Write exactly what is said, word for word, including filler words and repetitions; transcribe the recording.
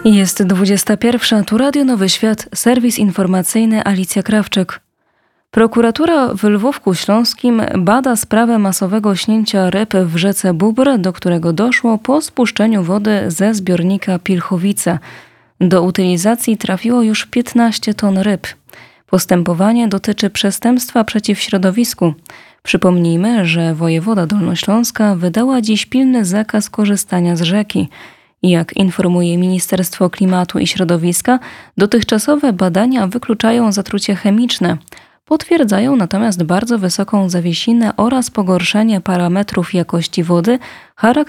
Jest dwudziesta pierwsza, tu Radio Nowy Świat, serwis informacyjny Alicja Krawczyk. Prokuratura w Lwówku Śląskim bada sprawę masowego śnięcia ryb w rzece Bóbr, do którego doszło po spuszczeniu wody ze zbiornika Pilchowice. Do utylizacji trafiło już piętnaście ton ryb. Postępowanie dotyczy przestępstwa przeciw środowisku. Przypomnijmy, że wojewoda dolnośląska wydała dziś pilny zakaz korzystania z rzeki. Jak informuje Ministerstwo Klimatu i Środowiska, dotychczasowe badania wykluczają zatrucie chemiczne. Potwierdzają natomiast bardzo wysoką zawiesinę oraz pogorszenie parametrów jakości wody, charakterystycznych